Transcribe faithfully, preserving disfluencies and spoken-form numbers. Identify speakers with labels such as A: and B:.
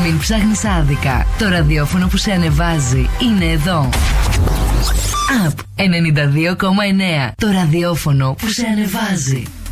A: Μην ψάχνεις άδικα. Το ραδιόφωνο που σε ανεβάζει είναι εδώ. Up ενενήντα δύο κόμμα εννέα. Το ραδιόφωνο που σε ανεβάζει.